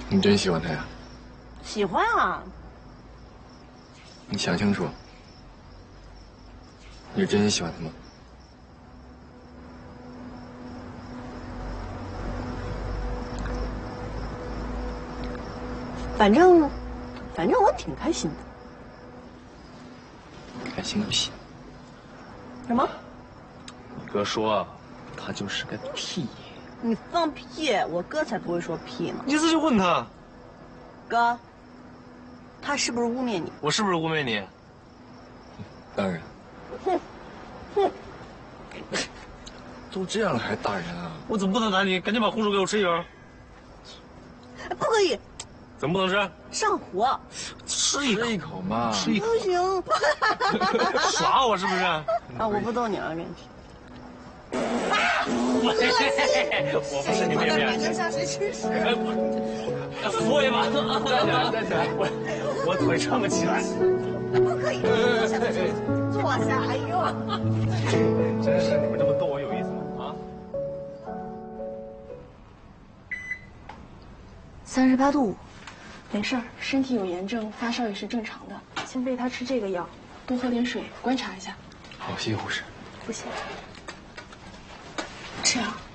你真喜欢他呀？ 喜欢啊。 你想清楚，你是真心喜欢他吗？ 反正我挺开心的。 开心个屁！ 什么？ 你哥说，他就是个屁。 你放屁！我哥才不会说屁呢。 你自己问他。 哥，他是不是污蔑你？ 我是不是污蔑你？ 当然。 哼，哼。 都这样了还打人啊？ 我怎么不能打你？赶紧把红薯给我吃一口。 不可以。 怎么不能吃？ 上火。 吃一口嘛。 吃一口。 不行。 耍我是不是？ 啊，我不逗你了，跟你说。 我不是你妹妹。 你这像是吃屎。 扶我一把，站起来，我腿撑不起来。 不可以，坐下。哎呦， 真是你们这么逗我有意思吗？啊 ？38度5，没事儿，身体有炎症，发烧也是正常的。先喂他吃这个药，多喝点水，观察一下。 好，谢谢护士。 不谢。吃啊。